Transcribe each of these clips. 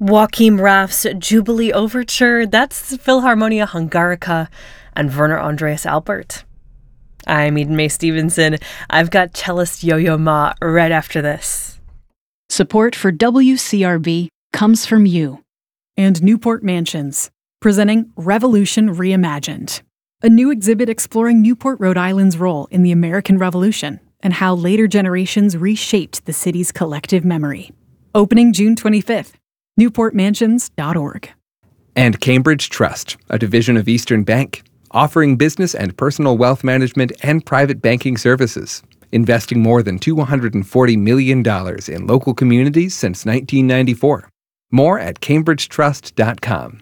Joachim Raff's Jubilee Overture, that's Philharmonia Hungarica, and Werner Andreas Albert. I'm Eden Mae Stevenson. I've got cellist Yo-Yo Ma right after this. Support for WCRB comes from you. And Newport Mansions, presenting Revolution Reimagined, a new exhibit exploring Newport, Rhode Island's role in the American Revolution and how later generations reshaped the city's collective memory. Opening June 25th. NewportMansions.org. And Cambridge Trust, a division of Eastern Bank, offering business and personal wealth management and private banking services, investing more than $240 million in local communities since 1994. More at cambridgetrust.com.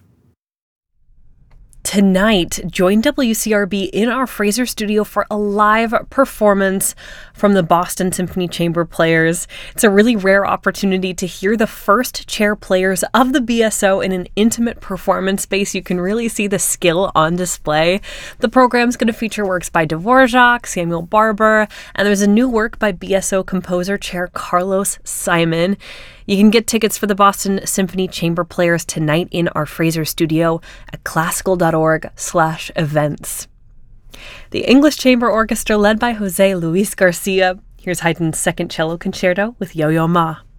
Tonight, join WCRB in our Fraser studio for a live performance from the Boston Symphony Chamber Players. It's a really rare opportunity to hear the first chair players of the BSO in an intimate performance space. You can really see the skill on display. The program's going to feature works by Dvorak, Samuel Barber, and there's a new work by BSO composer chair Carlos Simon. You can get tickets for the Boston Symphony Chamber Players tonight in our Fraser studio at classical.org/events. The English Chamber Orchestra, led by Jose Luis Garcia. Here's Haydn's Second Cello Concerto with Yo-Yo Ma.